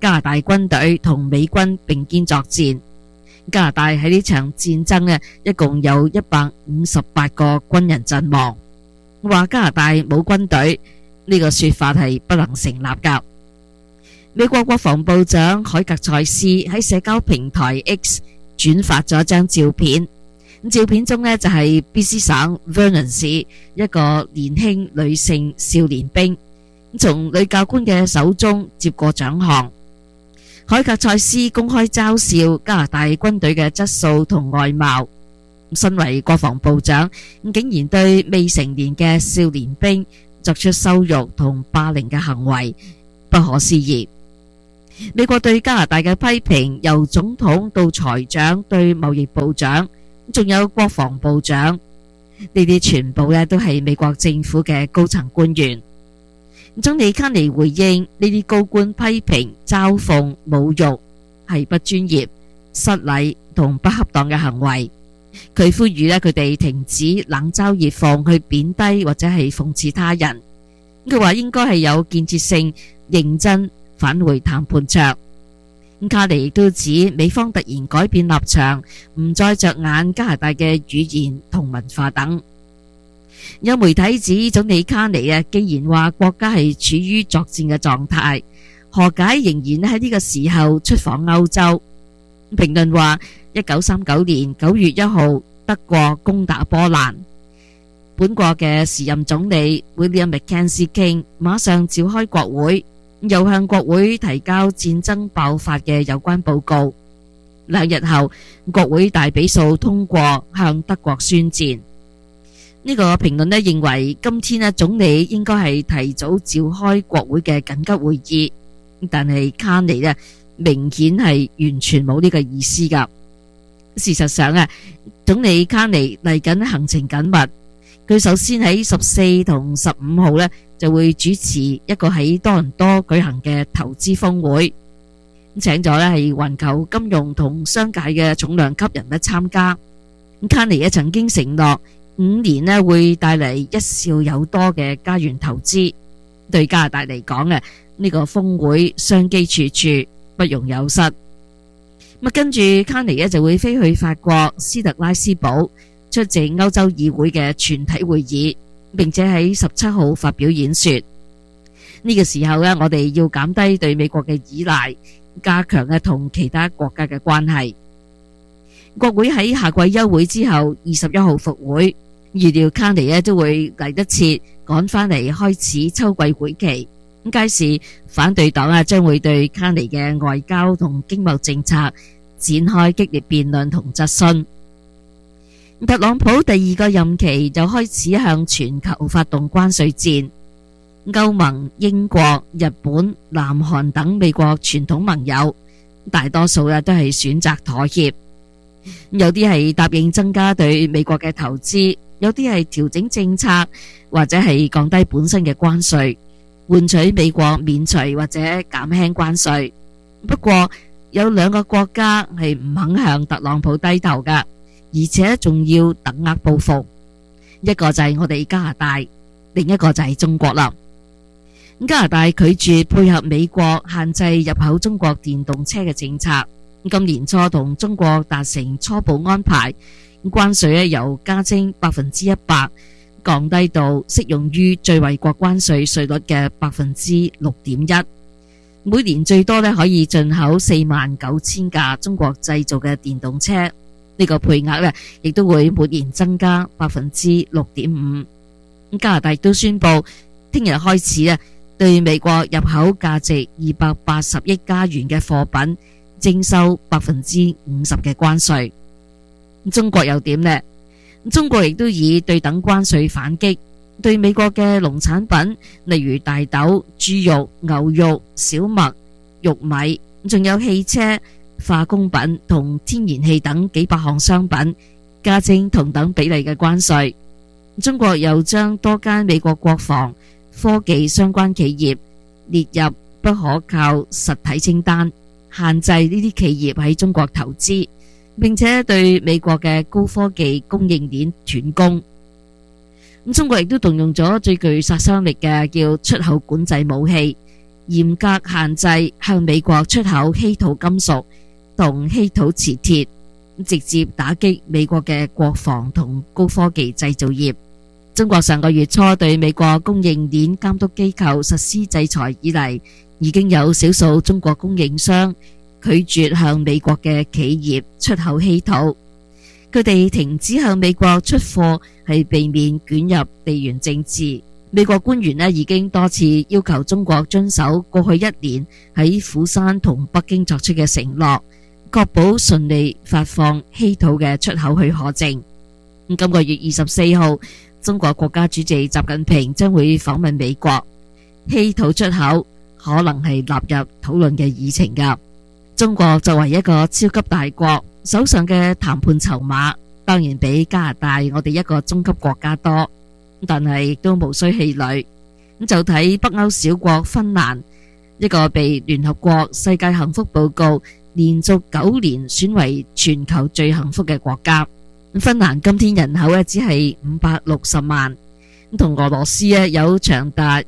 加拿大軍隊同美軍並肩作戰。加拿大喺呢場戰爭呢，一共有158個軍人陣亡。話加拿大冇軍隊呢個說法係不能成立噶。美國國防部長凱格賽斯喺社交平台 X 轉發咗一張照片，照片中呢就係 BC 省 Vernon 市一個年輕女性少年兵從女教官嘅手中接過獎項。凱格賽斯公開嘲笑加拿大軍隊嘅質素同外貌。身為國防部長，竟然對未成年嘅少年兵作出羞辱同霸凌嘅行為，不可思議。美國對加拿大嘅批評，由總統到財長對貿易部長，仲有國防部長，呢啲全部都係美國政府嘅高層官員。總理卡尼回應呢啲高官批評、嘲諷、侮辱係不專業、失禮同不恰當嘅行為。佢呼籲佢哋停止冷嘲熱諷去貶低或者係諷刺他人。佢話應該係有建設性、認真返回談判桌。卡尼亦都指美方突然改變立場，唔再着眼加拿大嘅語言同文化等。有媒體指總理卡尼既然話國家係處於作戰嘅狀態，何解仍然喺呢個時候出訪歐洲？評論話1939年9月1號德國攻打波蘭，本國嘅時任總理 William Mackenzie King 馬上召開國會，又向國會提交戰爭爆發嘅有關報告。2日後，國會大比數通過向德國宣戰。呢個評論認為今天總理應該係提早召開國會嘅緊急會議，但係卡尼明顯係完全冇呢個意思噶。事實上總理卡尼嚟緊行程緊密，佢首先喺14同15號就會主持一個喺多倫多舉行嘅投資峰會，請咗係環球金融同商界嘅重量級人物參加。卡尼曾經承諾5年會帶嚟一兆有多嘅加元投資。對加拿大嚟講呢個峰會商機處處，不容有失。跟住卡尼就會飛去法國斯特拉斯堡出席歐洲議會嘅全體會議，並且喺17號發表演說。呢個時候我哋要減低對美國嘅依賴，加強同其他國家嘅關係。國會喺夏季休會之後21號復會，預料卡尼都會嚟得切趕返嚟開始秋季會期。屆時反對黨將會對卡尼嘅外交同經貿政策展開激烈辯論同質詢。特朗普第2個任期就開始向全球發動關稅戰，歐盟、英國、日本、南韓等美國傳統盟友大多數都係選擇妥協，有啲係答應增加對美國嘅投資，有啲係調整政策或者係降低本身嘅關稅，換取美國免除或者減輕關稅。不過有2個國家係唔肯向特朗普低頭㗎，而且仲要等額報復。一個就係我哋加拿大，另一個就係中國啦。加拿大拒絕配合美國限制入口中國電動車嘅政策，今年初同中國達成初步安排，關稅由加徵100%降低到適用於最惠國關稅稅率嘅6.1%，每年最多可以進口49000架中國製造嘅電動車，呢個配額亦都會每年增加6.5%。加拿大都宣布聽日開始對美國入口價值280億加元嘅貨品徵收50%嘅關稅。中國又點呢？中國亦都以對等關稅反擊，對美國嘅農產品，例如大豆、豬肉、牛肉、小麥、玉米，仲有汽車、化工品同天然氣等幾百項商品加徵同等比例嘅關稅。中國又將多間美國國防、科技相關企業列入不可靠實體清單，限制呢啲企業喺中國投資，並且對美國嘅高科技供應鏈斷供。中國亦都動用咗最具殺傷力嘅叫出口管制武器， 嚴格限制向美國出口稀土金屬同稀土磁鐵，直接打擊美國嘅國防同高科技製造業。中國上個月初對美國供應鏈監督機構實施制裁以嚟，已經有少數中國供應商拒絕向美國嘅企業出口稀土。佢哋停止向美國出貨係避免捲入地緣政治。美國官員已經多次要求中國遵守過去一年喺釜山同北京作出嘅承諾，確保順利發放稀土嘅出口許可證。今個月24號，中國國家主席習近平將會訪問美國，稀土出口可能係納入討論嘅議程㗎。中國作為一個超級大國，手上嘅談判籌碼當然比加拿大我哋一個中級國家多，但係亦都無需氣餒。就睇北歐小國芬蘭，一個被聯合國世界幸福報告連續9年選為全球最幸福嘅國家。芬蘭今天人口只係560萬，同俄羅斯有長達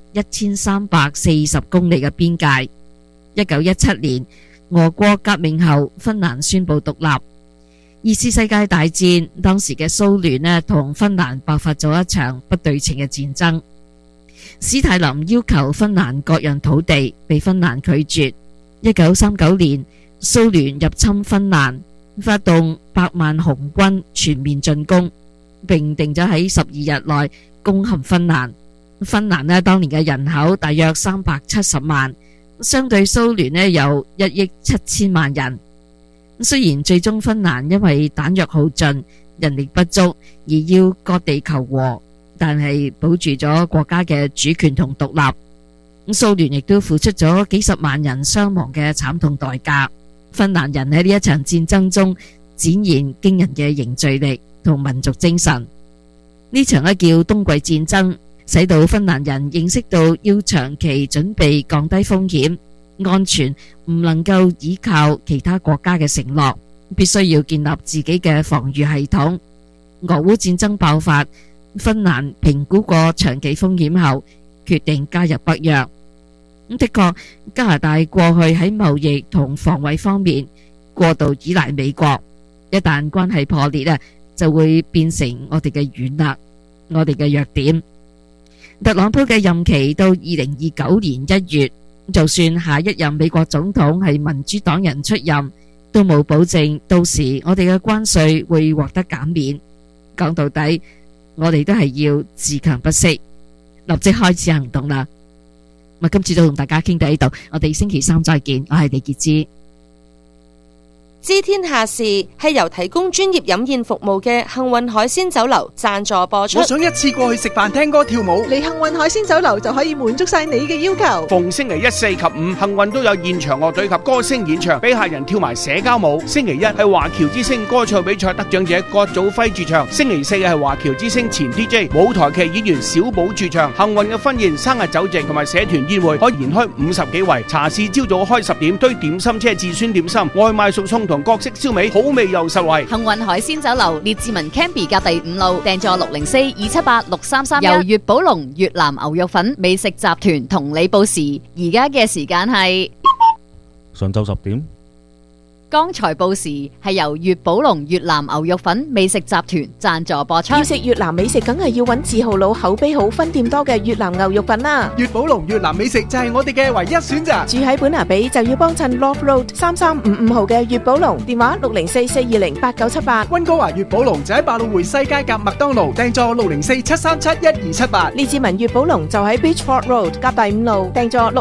1340公里嘅邊界。1917年俄國革命後，芬蘭宣布獨立。2次世界大戰，當時嘅蘇聯同芬蘭爆發咗一場不對稱嘅戰爭。史泰林要求芬蘭割讓土地，被芬蘭拒絕。1939年，蘇聯入侵芬蘭，發動100萬紅軍全面進攻，並定咗喺12日內攻陷芬蘭。芬蘭當年嘅人口大約370萬，相對蘇聯有1億7千萬人。雖然最終芬蘭因為彈藥耗盡、人力不足而要割地求和，但係保住咗國家嘅主權同獨立。蘇聯亦都付出咗幾十萬人傷亡嘅慘痛代價。芬蘭人喺呢一場戰爭中展現驚人嘅凝聚力同民族精神。呢場叫冬季戰爭，使到芬蘭人認識到要長期準備降低風險，安全唔能夠依靠其他國家嘅承諾，必須要建立自己嘅防禦系統。俄烏戰爭爆發，芬蘭評估過長期風險後，決定加入北約。的確，加拿大過去喺貿易同防衛方面過度依賴美國，一旦關係破裂就會變成我哋嘅軟肋，我哋嘅弱點。特朗普嘅任期到2029年1月，就算下一任美國總統係民主黨人出任，都冇保證到時我哋嘅關稅會獲得減免。講到底，我哋都係要自強不息，立即開始行動啦。今次就同大家傾到呢度，我哋星期3再見。我係李潔芝。 知天下事係由提供專業飲宴服務嘅幸運海鮮酒樓贊助播出。 我想一次過去食飯、聽歌、跳舞， 嚟幸運海鮮酒樓就可以滿足晒你嘅要求。 逢星期1、4及5，幸運都有現場樂隊及歌星演唱，俾客人跳埋社交舞。星期1係華僑之星歌唱比賽得獎者郭祖輝駐唱，星期4係華僑之星前 DJ 舞台劇演員小寶駐唱。幸運嘅婚宴、生日酒席同埋社團宴會可以延開50幾圍。茶市朝早開10點，堆點心車至酸點心，外賣熟餸同各式燒味，好味又實惠。 幸運海鮮酒樓列治文 Canby 隔第5路，訂座604-278-6331。由粵寶龍越南牛肉粉美食集團同你報時，而家嘅時間係上晝10點。 剛才報時係由粵寶龍越南牛肉粉美食集團贊助播出。 要食越南美食，梗係要揾字號佬、口碑好、分店多嘅越南牛肉粉啦。 粵寶龍越南美食就係我哋嘅唯一選擇。 住喺本拿比就要幫襯 Love Road 3355號嘅粵寶龍，電話604-420-8978。 溫哥華粵寶龍就喺百老匯西街夾麥當勞，訂座604-737-1278。 列治文粵寶龍就喺 Beachford Road 夾第5路，訂座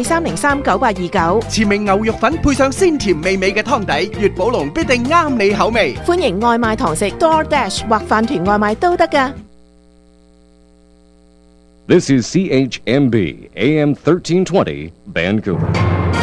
604-303-9829。 前名牛肉粉配上鮮甜美味嘅湯底，粵寶龍必定啱你口味。 歡迎外賣堂食 DoorDash 或飯團外賣都得㗎。 This is CHMB AM 1320 Vancouver。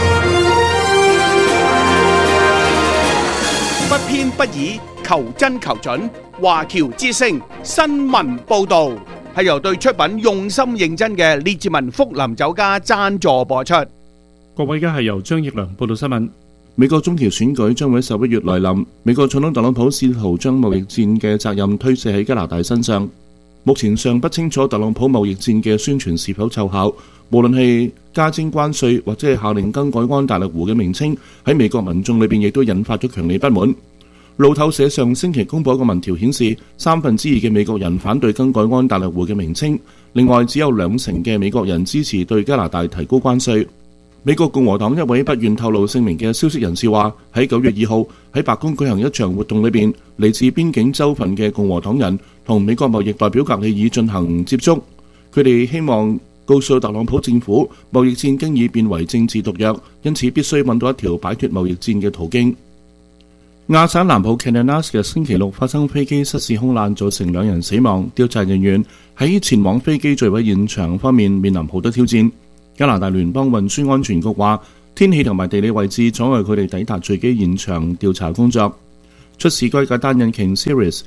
不偏不倚，求真求準。華僑之聲新聞報導係由對出品用心認真嘅列治文福林酒家贊助播出。 各位，而家係由張奕良報道新聞。美國中期選舉將會喺11月來臨，美國總統特朗普試圖將貿易戰嘅責任推卸喺加拿大身上。 目前尚不清楚特朗普貿易戰嘅宣傳是否奏效，無論係加徵關稅或者係下令更改安大略湖嘅名稱，喺美國民眾裏邊亦都引發咗強烈不滿。路透社上星期公佈一個民調顯示，2/3嘅美國人反對更改安大略湖嘅名稱，另外只有2成嘅美國人支持對加拿大提高關稅。美國共和黨一位不願透露姓名嘅消息人士話，喺9月2號喺白宮舉行一場活動裏邊，嚟自邊境州份嘅共和黨人同美國貿易代表格里爾進行接觸，佢哋希望告訴特朗普政府，貿易戰經已變為政治毒藥，因此必須揾到一條擺脫貿易戰嘅途徑。亞省南部 Cadenas 嘅星期六發生飛機失事空難，造成2人死亡。調查人員喺前往飛機墜毀現場方面面臨好多挑戰。加拿大聯邦運輸安全局話，天氣同埋地理位置阻礙佢哋抵達墜機現場調查工作。出事該架單引擎 Series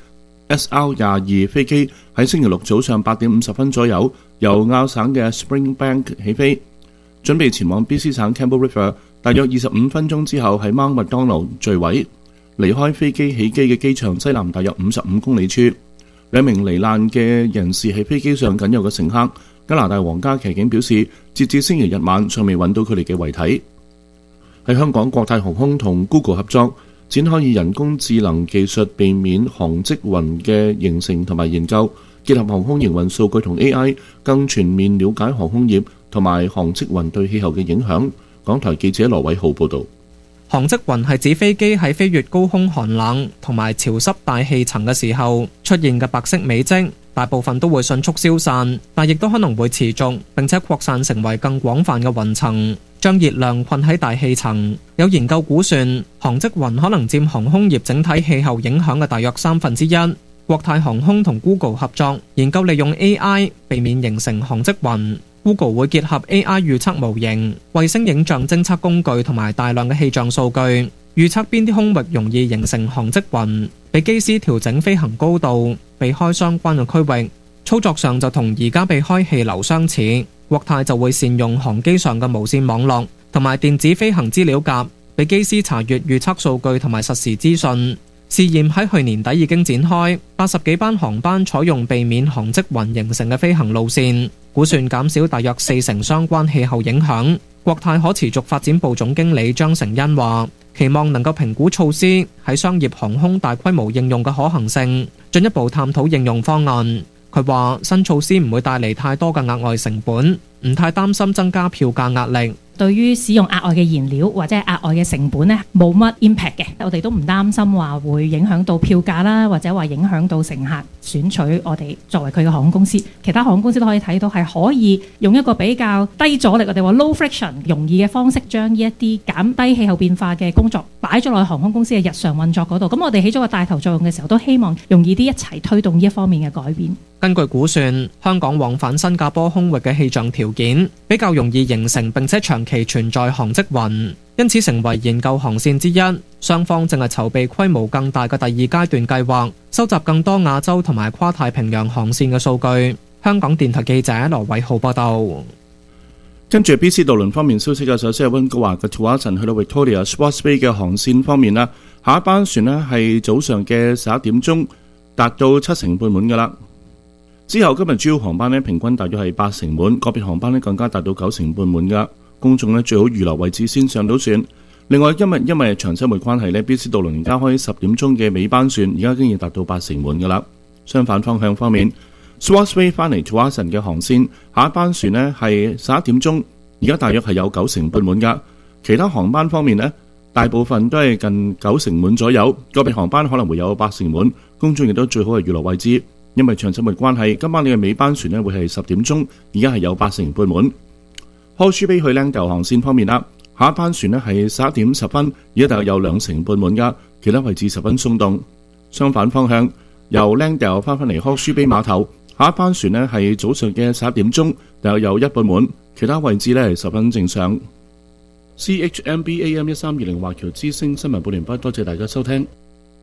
SR-22 飛機喺星期六早上8點50分左右，由亞省嘅 Springbank 起飛，準備前往 BC 省 Campbell River， 大約25分鐘之後喺 Mount Macdonald 墜毀。離開飛機起機嘅機場西南大約55公里處，2名罹難嘅人士係飛機上僅有嘅乘客。加拿大皇家騎警表示，截至星期日晚尚未揾到佢哋嘅遺體。喺香港，國泰航空同 Google 合作，展開以人工智能技術避免航跡雲嘅形成同埋研究，結合航空營運數據同 AI， 更全面了解航空業同埋航跡雲對氣候嘅影響。港台記者羅偉浩報導。 航跡雲係指飛機喺飛越高空寒冷同埋潮濕大氣層嘅時候出現嘅白色尾跡，大部分都會迅速消散，但亦都可能會持續並且擴散成為更廣泛嘅雲層，將熱量困喺大氣層。有研究估算，航跡雲可能佔航空業整體氣候影響嘅大約1/3。國泰航空同 Google 合作研究利用 AI 避免形成航跡雲。Google 會結合 AI 預測模型、衛星影像偵測工具同埋大量嘅氣象數據，預測邊啲空域容易形成航跡雲，俾機師調整飛行高度，避開相關嘅區域。操作上就同而家避開氣流相似。國泰就會善用航機上嘅無線網絡同埋電子飛行資料夾，俾機師查閱預測數據同埋實時資訊。試驗喺去年底已經展開，80幾班航班採用避免航跡雲形成嘅飛行路線，估算減少大約40%相關氣候影響。國泰可持續發展部總經理張成恩話，期望能夠評估措施喺商業航空大規模應用嘅可行性，進一步探討應用方案。佢話新措施唔會帶嚟太多嘅額外成本，唔太擔心增加票價壓力。 對於使用額外嘅燃料或者係額外嘅成本呢，冇乜 impact 嘅，我哋都唔擔心話會影響到票價啦，或者話影響到乘客選取我哋作為佢嘅航空公司。其他航空公司都可以睇到係可以用一個比較低阻力，我哋話 low friction 容易嘅方式，將呢一啲減低氣候變化嘅工作擺咗落去航空公司嘅日常運作嗰度。咁我哋起咗個帶頭作用嘅時候，都希望容易啲一齊推動呢一方面嘅改變。 根據估算，香港往返新加坡空域嘅氣象條件比較容易形成並且長期存在航跡雲，因此成為研究航線之一。雙方正係籌備規模更大嘅第2階段計劃，收集更多亞洲同埋跨太平洋航線嘅數據。香港電台記者羅偉浩報道。 跟住 BC 渡輪方面消息嘅，首先係溫哥華嘅 Tsawwassen 去到 Victoria Sports Bay 嘅航線方面啦，下一班船呢係早上嘅11點鐘達到70%半滿㗎啦。之後今日主要航班呢平均大約係80%滿，個別航班呢更加達到90%半滿㗎。公眾呢最好預留位置先上到船。另外今日因為長週末關係呢 BC 渡輪加開10點鐘嘅尾班船，而家已經達到80%滿㗎啦。相反方向方面 Sports Bay 翻嚟 Tsawwassen 嘅航線，下一班船呢係11點鐘，而家大約係有90%半滿㗎。其他航班方面呢，大部分都係近90%滿左右，個別航班可能會有80%滿。公眾亦都最好係預留位置。因為長週末關係，今晚你嘅尾班船呢會係10點鐘，而家係有80%半滿。Horseshoe Bay 去 Langdale 航線方面啦，下一班船呢係11點10分，而家大約有20%半滿㗎，其他位置十分鬆動。相反方向，由 Langdale 翻嚟 Horseshoe Bay 碼頭，下一班船呢係早上嘅11點鐘，大約有1半滿，其他位置呢係十分正常。CHMB AM 1320華僑之聲新聞報聯播，多謝大家收聽。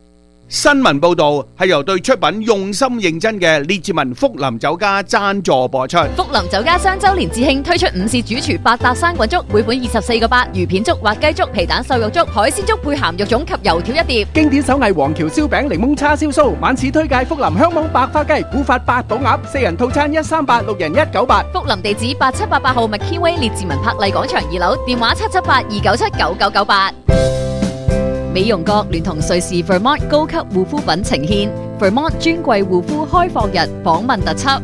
新聞報導係由對出品用心認真嘅列治文福林酒家贊助播出。 福林酒家3周年致慶推出午市主廚8搭生滾粥，每款24個8，魚片粥、滑雞粥、皮蛋瘦肉粥、海鮮粥配鹹肉粽及油條一碟。 經典手藝黃橋燒餅、檸檬叉燒酥，晚市推介福林香網白花雞、古法八寶鴨，4人套餐138，6人198。 福林地址8788號 McKeeway 列治文柏麗廣場2樓，電話778-297-9998。美容閣聯同瑞士 Vermont 高級護膚品呈現 Vermont 專櫃護膚開放日訪問特輯。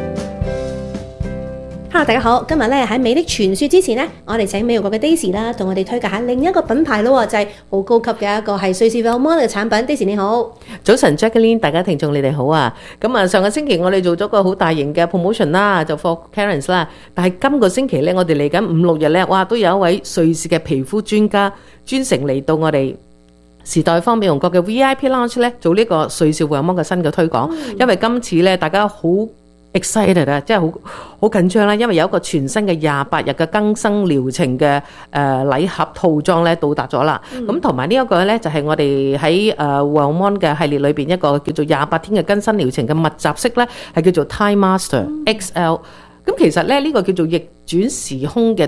Hello， 大家好，今日咧喺美的傳說之前呢，我哋請美容閣嘅 Daisy 啦，同我哋推介下另一個品牌咯，就係好高級嘅一個係瑞士 Vermont 嘅產品。Daisy 你好， 早晨 Jacqueline， 大家聽眾你哋好啊！咁啊，上個星期我哋做咗個好大型嘅 promotion 啦，就 for Clarence 啦。但係今個星期咧，我哋嚟緊5、6日咧，哇，都有一位瑞士嘅皮膚專家專程嚟到我哋時代坊美容閣嘅 VIP Lounge 咧，做呢個瑞士 Vermont 嘅新嘅推廣。因為今次咧，大家好excited 啊，即係好緊張啦，因為有一個全新嘅28日嘅更生療程嘅禮盒套裝咧到達咗啦。咁同埋呢一個咧就係我哋喺Wellmont 嘅系列裏邊一個叫做28天嘅更新療程嘅密集式咧，係叫做 Time Master XL。咁其實咧呢個叫做逆轉時空嘅